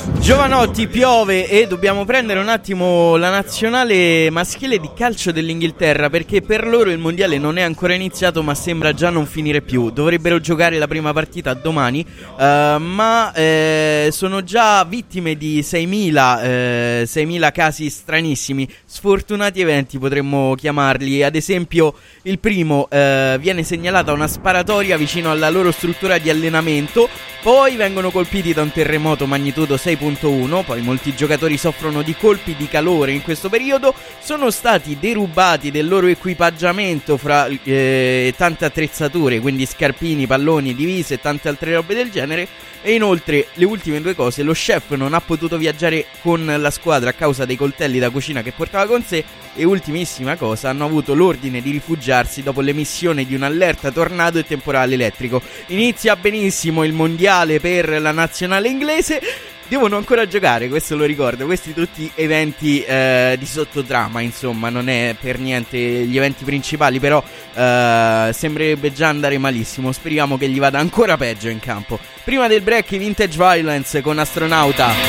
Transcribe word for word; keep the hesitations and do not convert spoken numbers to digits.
Giovanotti, piove e dobbiamo prendere un attimo la nazionale maschile di calcio dell'Inghilterra, perché per loro il mondiale non è ancora iniziato ma sembra già non finire più. Dovrebbero giocare la prima partita domani, uh, ma eh, sono già vittime di seimila, eh, seimila casi stranissimi, sfortunati eventi potremmo chiamarli. Ad esempio il primo, eh, viene segnalata una sparatoria vicino alla loro struttura di allenamento, poi vengono colpiti da un terremoto magnitudo sei punto uno, poi molti giocatori soffrono di colpi di calore in questo periodo, sono stati derubati del loro equipaggiamento fra eh, tante attrezzature, quindi scarpini, palloni, divise e tante altre robe del genere. E inoltre, le ultime due cose, lo chef non ha potuto viaggiare con la squadra a causa dei coltelli da cucina che portava con sé. E ultimissima cosa, hanno avuto l'ordine di rifugiarsi dopo l'emissione di un'allerta tornado e temporale elettrico. Inizia benissimo il mondiale per la nazionale inglese. Devono ancora giocare, questo lo ricordo. Questi tutti eventi eh, di sottotrama, insomma, non è per niente gli eventi principali, però eh, sembrerebbe già andare malissimo. Speriamo che gli vada ancora peggio in campo. Prima del break, Vintage Violence con Astronauta.